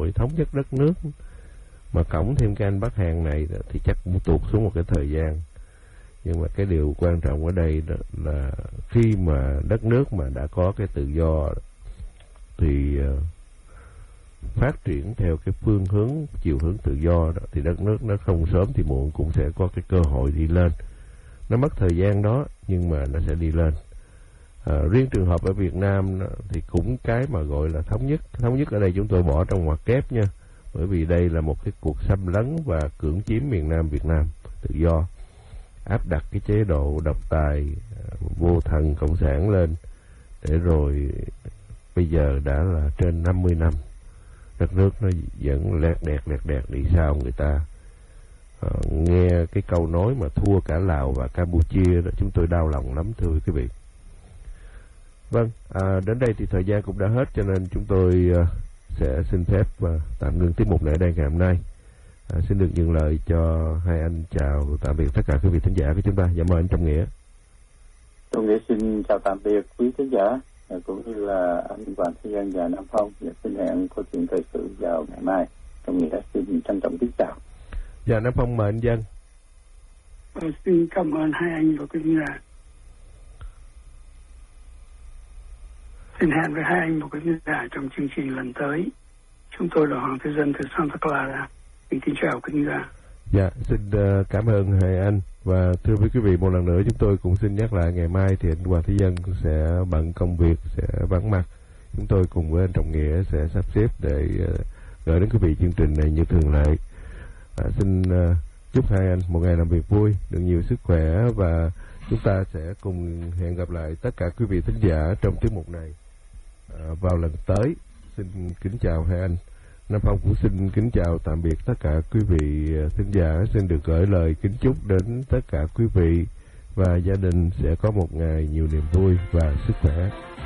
hội thống nhất đất nước, mà cõng thêm cái anh Bắc Hàn này thì chắc cũng tuột xuống một cái thời gian. Nhưng mà cái điều quan trọng ở đây là khi mà đất nước mà đã có cái tự do thì phát triển theo cái phương hướng, chiều hướng tự do đó, thì đất nước nó không sớm thì muộn cũng sẽ có cái cơ hội đi lên. Nó mất thời gian đó nhưng mà nó sẽ đi lên. Riêng trường hợp ở Việt Nam thì cũng cái mà gọi là thống nhất ở đây chúng tôi bỏ trong ngoặc kép nha, bởi vì đây là một cái cuộc xâm lấn và cưỡng chiếm miền Nam Việt Nam tự do, áp đặt cái chế độ độc tài vô thần cộng sản lên, để rồi bây giờ đã là trên 50 năm đất nước nó vẫn lẹt đẹt đi sau người ta. Nghe cái câu nói mà thua cả Lào và Campuchia đó, chúng tôi đau lòng lắm thưa quý vị. Vâng, đến đây thì thời gian cũng đã hết, cho nên chúng tôi sẽ xin phép tạm ngưng tiết mục này ở đây ngày hôm nay. Xin được nhường lời cho hai anh chào tạm biệt tất cả quý vị thính giả của chúng ta. Dạ mời anh Trọng Nghĩa. Trọng Nghĩa xin chào tạm biệt quý thính giả, cũng như là anh Hoàng Thế Dân và Nam Phong. Và xin hẹn câu chuyện thời sự vào ngày mai. Trọng Nghĩa xin trân trọng kính chào. Dạ Nam Phong mời anh Dân. Xin cảm ơn hai anh và quý vị giả. Xin hẹn với hai anh và quý vị giả trong chương trình lần tới. Chúng tôi là Hoàng Thế Dân từ Santa Clara. Xin kính chào quý vị giả. Dạ, xin cảm ơn hai anh. Và thưa quý vị, một lần nữa chúng tôi cũng xin nhắc lại ngày mai thì anh Hoàng Thế Dân sẽ bận công việc, sẽ vắng mặt. Chúng tôi cùng với anh Trọng Nghĩa sẽ sắp xếp để gửi đến quý vị chương trình này như thường lệ. Xin chúc hai anh một ngày làm việc vui, được nhiều sức khỏe, và chúng ta sẽ cùng hẹn gặp lại tất cả quý vị thính giả trong tiết mục này vào lần tới. Xin kính chào hai anh. Nam Phong cũng xin kính chào tạm biệt tất cả quý vị thính giả. Xin được gửi lời kính chúc đến tất cả quý vị và gia đình sẽ có một ngày nhiều niềm vui và sức khỏe.